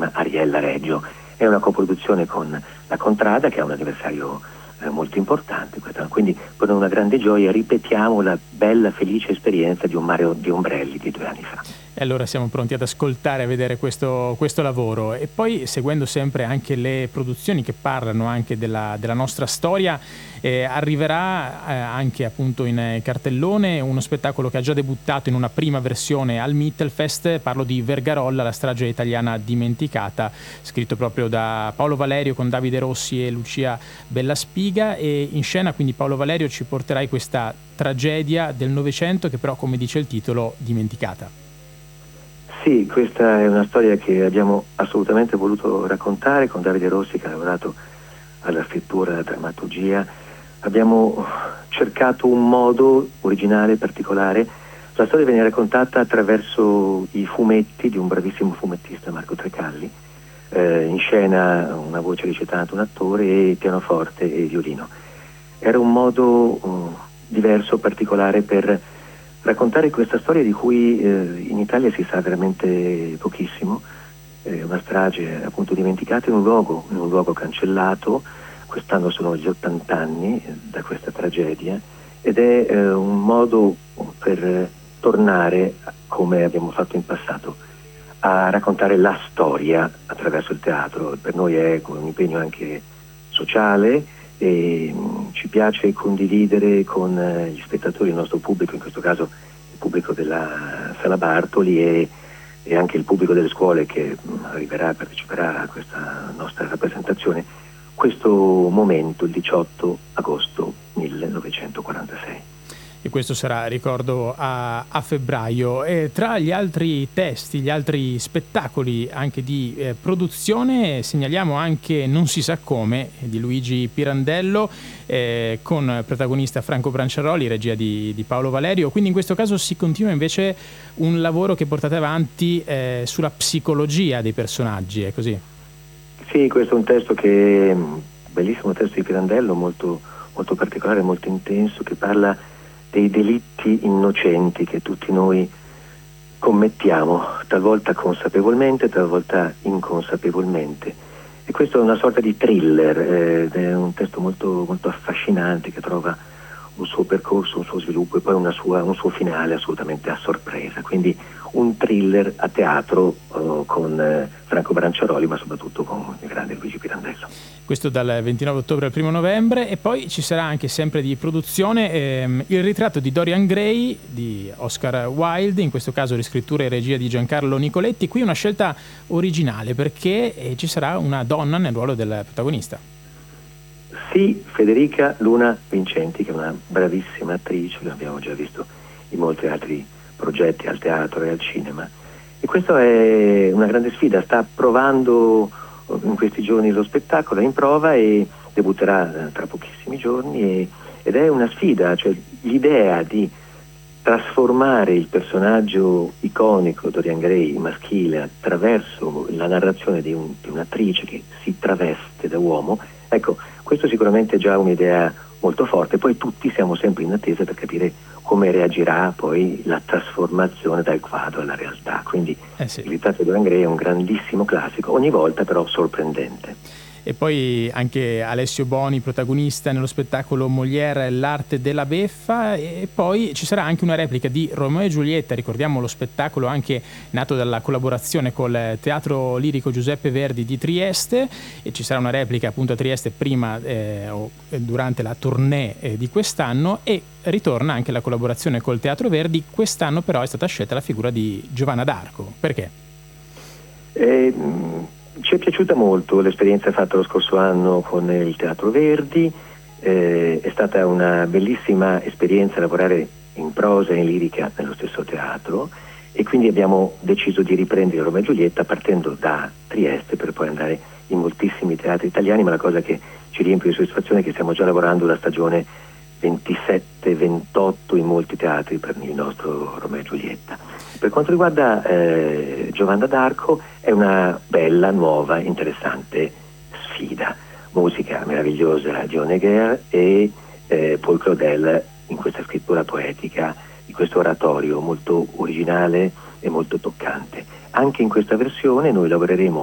chiama Ariella Reggio. È una coproduzione con la Contrada, che ha un anniversario molto importante quest'anno, quindi con una grande gioia ripetiamo la bella, felice esperienza di un Mare di Ombrelli di 2 anni fa. E allora siamo pronti ad ascoltare e vedere questo lavoro. E poi, seguendo sempre anche le produzioni che parlano anche della nostra storia, arriverà anche appunto in cartellone uno spettacolo che ha già debuttato in una prima versione al Mittelfest. Parlo di Vergarolla, la strage italiana dimenticata, scritto proprio da Paolo Valerio con Davide Rossi e Lucia Bellaspiga, e in scena quindi Paolo Valerio ci porterai questa tragedia del Novecento che però, come dice il titolo, dimenticata. Sì, questa è una storia che abbiamo assolutamente voluto raccontare con Davide Rossi, che ha lavorato alla scrittura e alla drammaturgia. Abbiamo cercato un modo originale, particolare. La storia viene raccontata attraverso i fumetti di un bravissimo fumettista, Marco Trecalli, in scena una voce recitata, un attore, e pianoforte e violino. Era un modo diverso, particolare, per raccontare questa storia di cui in Italia si sa veramente pochissimo. Una strage appunto dimenticata in un luogo cancellato. Quest'anno sono gli 80 anni da questa tragedia, ed è un modo per tornare, come abbiamo fatto in passato, a raccontare la storia attraverso il teatro. Per noi è come un impegno anche sociale, e ci piace condividere con gli spettatori, il nostro pubblico, in questo caso il pubblico della Sala Bartoli e anche il pubblico delle scuole che arriverà e parteciperà a questa nostra rappresentazione, questo momento il 18 agosto 1946. E questo sarà, ricordo, a febbraio. E tra gli altri testi, gli altri spettacoli anche di produzione, segnaliamo anche Non si sa come di Luigi Pirandello, con protagonista Franco Branciaroli, regia di Paolo Valerio. Quindi in questo caso si continua invece un lavoro che portate avanti sulla psicologia dei personaggi, è così? Sì, questo è un testo bellissimo testo di Pirandello, molto, molto particolare, molto intenso, che parla dei delitti innocenti che tutti noi commettiamo, talvolta consapevolmente, talvolta inconsapevolmente. E questo è una sorta di thriller, ed è un testo molto, molto affascinante, che trova un suo percorso, un suo sviluppo e poi un suo finale assolutamente a sorpresa. Quindi un thriller a teatro con Franco Branciaroli, ma soprattutto con il grande Luigi Pirandello. Questo dal 29 ottobre al 1 novembre. E poi ci sarà anche, sempre di produzione, Il ritratto di Dorian Gray di Oscar Wilde, in questo caso riscrittura e regia di Giancarlo Nicoletti. Qui una scelta originale perché ci sarà una donna nel ruolo del protagonista. Sì, Federica Luna Vincenti, che è una bravissima attrice, l'abbiamo già visto in molti altri progetti al teatro e al cinema, e questa è una grande sfida. Sta provando in questi giorni lo spettacolo, è in prova e debutterà tra pochissimi giorni, ed è una sfida, cioè l'idea di trasformare il personaggio iconico Dorian Gray maschile attraverso la narrazione di un'attrice che si traveste da uomo. Ecco, questo sicuramente è già un'idea molto forte. Poi tutti siamo sempre in attesa per capire come reagirà poi la trasformazione dal quadro alla realtà. Quindi Sì. Il ritratto di Dorian Gray è un grandissimo classico, ogni volta però sorprendente. E poi anche Alessio Boni, protagonista nello spettacolo Molière, l'arte della beffa. E poi ci sarà anche una replica di Romeo e Giulietta, ricordiamo lo spettacolo anche nato dalla collaborazione col Teatro Lirico Giuseppe Verdi di Trieste, e ci sarà una replica appunto a Trieste prima o durante la tournée di quest'anno, e ritorna anche la collaborazione col Teatro Verdi. Quest'anno però è stata scelta la figura di Giovanna d'Arco. Perché? Ci è piaciuta molto l'esperienza fatta lo scorso anno con il Teatro Verdi, è stata una bellissima esperienza lavorare in prosa e in lirica nello stesso teatro, e quindi abbiamo deciso di riprendere Romeo e Giulietta partendo da Trieste per poi andare in moltissimi teatri italiani, ma la cosa che ci riempie di soddisfazione è che stiamo già lavorando la stagione 27-28 in molti teatri per il nostro Romeo e Giulietta. Per quanto riguarda Giovanna d'Arco, è una bella, nuova, interessante sfida. Musica meravigliosa di Honegger e Paul Claudel in questa scrittura poetica, di questo oratorio molto originale e molto toccante. Anche in questa versione noi lavoreremo